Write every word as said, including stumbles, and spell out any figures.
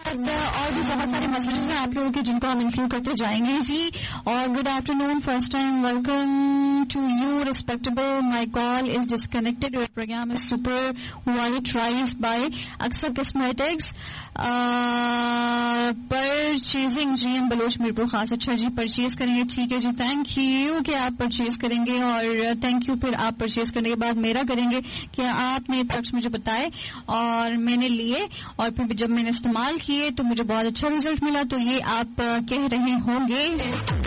और भी बहुत सारे मैसेजेस हैं आप लोगों के जिनको हम इंक्लूड करते जाएंगे जी. और good afternoon, first time welcome to you respectable. My call is disconnected. Your programme is super white rice bye अक्सर cosmetics. Purchasing G M Bloch Mirpur खास. अच्छा जी, परचेज करेंगे, ठीक है जी. थैंक यू कि आप परचेज करेंगे और थैंक यू फिर आप परचेज करने के बाद मेरा करेंगे कि आपने प्रोडक्ट्स मुझे बताए और मैंने लिए और फिर जब मैंने इस्तेमाल किए तो मुझे बहुत अच्छा रिजल्ट मिला. तो ये आप कह रहे होंगे